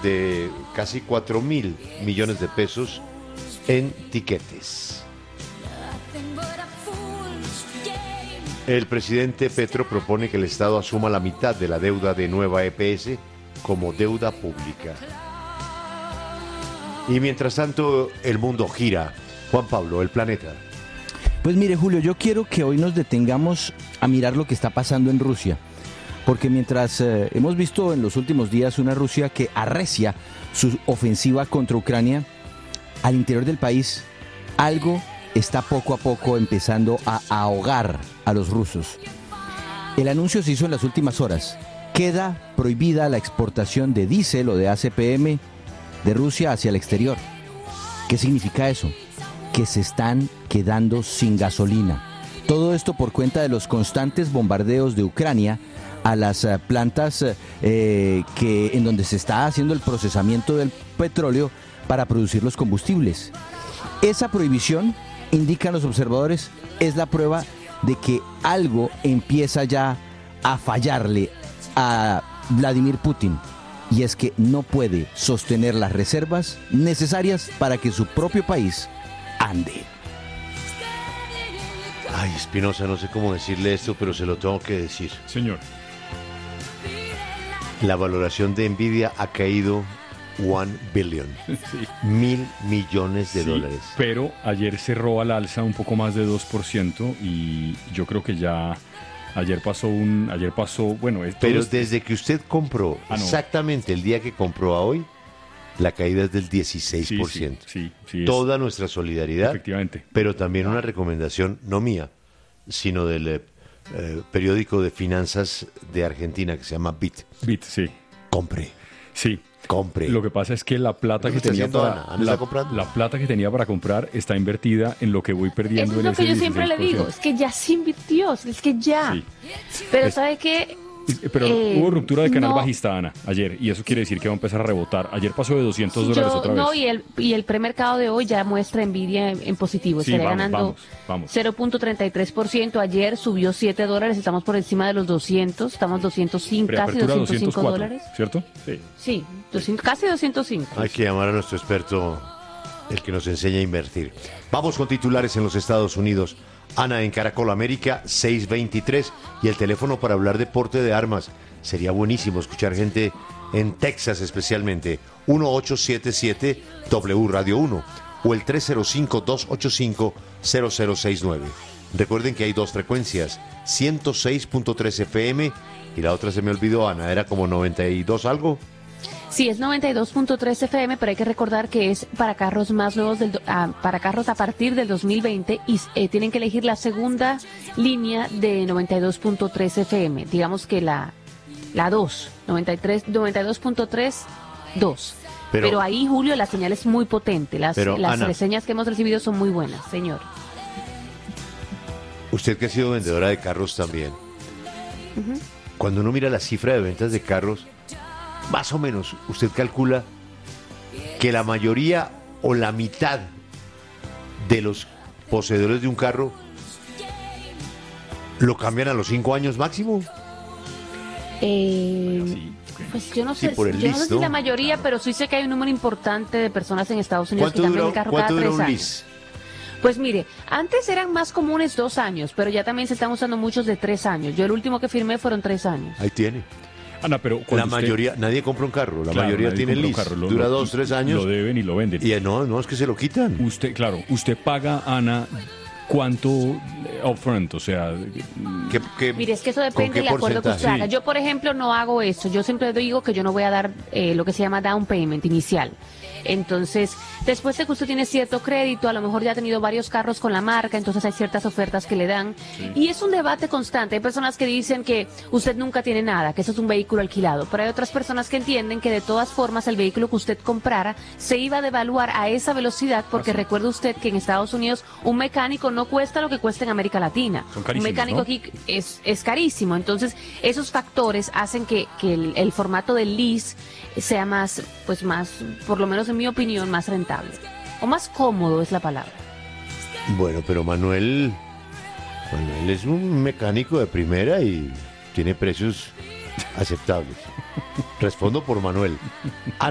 de casi 4.000 millones de pesos en tiquetes. El presidente Petro propone que el Estado asuma la mitad de la deuda de Nueva EPS como deuda pública. Y mientras tanto, el mundo gira. Juan Pablo, el planeta. Pues mire, Julio, yo quiero que hoy nos detengamos a mirar lo que está pasando en Rusia. Porque mientras hemos visto en los últimos días una Rusia que arrecia su ofensiva contra Ucrania, al interior del país algo está poco a poco empezando a ahogar a los rusos. El anuncio se hizo en las últimas horas. Queda prohibida la exportación de diésel o de ACPM de Rusia hacia el exterior. ¿Qué significa eso? Que se están quedando sin gasolina. Todo esto por cuenta de los constantes bombardeos de Ucrania a las plantas en donde se está haciendo el procesamiento del petróleo para producir los combustibles. Esa prohibición, indican los observadores, es la prueba de que algo empieza ya a fallarle a Vladimir Putin, y es que no puede sostener las reservas necesarias para que su propio país ande. Ay, Espinosa, no sé cómo decirle esto, pero se lo tengo que decir. Señor. La valoración de Nvidia ha caído 1 billion. Sí. 1.000 millones de dólares. Pero ayer cerró al alza un poco más de 2% y yo creo que ya ayer pasó, bueno... Pero desde que usted compró, exactamente el día que compró a hoy, la caída es del 16%. Sí, Toda nuestra solidaridad. Efectivamente. Pero también una recomendación, no mía, sino del periódico de finanzas de Argentina que se llama BIT. BIT, sí. Compre. Sí. Compre. Lo que pasa es que la plata que tenía la plata que tenía para comprar está invertida en lo que voy perdiendo. Eso es lo que yo siempre le digo, es que ya se invirtió, es que ya. Sí. Pero ¿sabe qué? Pero hubo ruptura de canal bajista, Ana, ayer, y eso quiere decir que va a empezar a rebotar. Ayer pasó de $200 otra vez. No, y el premercado de hoy ya muestra Nvidia en positivo. Sí, estaría ganando vamos. 0.33%. Ayer subió $7, estamos por encima de los 200, estamos 205, casi 205 dólares. ¿Cierto? Sí, casi 205. Hay que llamar a nuestro experto, el que nos enseña a invertir. Vamos con titulares en los Estados Unidos. Ana, en Caracol América, 623. Y el teléfono para hablar de porte de armas. Sería buenísimo escuchar gente en Texas especialmente. 1877 W Radio 1 o el 305-285-0069. Recuerden que hay dos frecuencias, 106.3 FM y la otra se me olvidó, Ana, era como 92 algo. Sí, es 92.3 FM, pero hay que recordar que es para carros más nuevos, para carros a partir del 2020 y tienen que elegir la segunda línea de 92.3 FM. Digamos que la 2, 92.3, 2. Pero ahí, Julio, la señal es muy potente. Las Ana, reseñas que hemos recibido son muy buenas, señor. Usted que ha sido vendedora de carros también. Cuando uno mira la cifra de ventas de carros, más o menos, usted calcula que la mayoría o la mitad de los poseedores de un carro lo cambian a los 5 años máximo. Pues yo no sé, yo no sé si la mayoría, pero sí sé que hay un número importante de personas en Estados Unidos que cambian el carro cada 3 años. Pues mire, antes eran más comunes 2 años, pero ya también se están usando muchos de 3 años. Yo el último que firmé fueron 3 años. Ahí tiene. Ana, pero la mayoría, nadie compra un carro, la mayoría tiene el lease, dura 2, 3 años. Lo deben y lo venden. Y no, es que se lo quitan. Usted paga, Ana, ¿cuánto upfront? O sea... Mire, es que eso depende del acuerdo que usted haga. Yo, por ejemplo, no hago eso. Yo siempre digo que yo no voy a dar lo que se llama down payment inicial. Entonces, después de que usted tiene cierto crédito, a lo mejor ya ha tenido varios carros con la marca, entonces hay ciertas ofertas que le dan. Sí. Y es un debate constante. Hay personas que dicen que usted nunca tiene nada, que eso es un vehículo alquilado. Pero hay otras personas que entienden que de todas formas el vehículo que usted comprara se iba a devaluar a esa velocidad, porque recuerde usted que en Estados Unidos un mecánico no cuesta lo que cuesta en América Latina. Un mecánico, ¿no? Aquí es carísimo. Entonces, esos factores hacen que el formato del lease sea más, por lo menos en mi opinión, más rentable. O más cómodo es la palabra. Bueno, pero Manuel es un mecánico de primera y tiene precios aceptables. Respondo por Manuel.